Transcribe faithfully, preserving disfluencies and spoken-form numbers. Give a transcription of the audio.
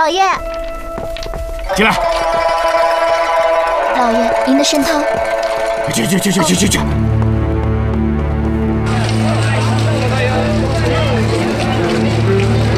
老爷。 进来。 老爷，您的参汤。 去去去去去去去。